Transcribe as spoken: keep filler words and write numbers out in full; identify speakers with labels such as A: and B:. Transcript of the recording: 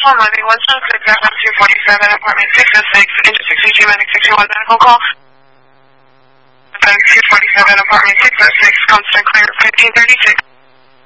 A: one one one six, two forty-seven, apartment six oh six, engine sixty-two, medic sixty-one, medical call. two forty-seven, apartment six oh six, constant clear, fifteen thirty-six.